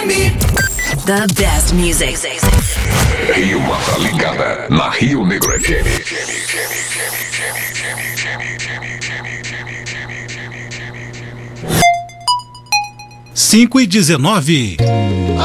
The best music. Rio Mata ligada na Rio Negro FM. 5:19.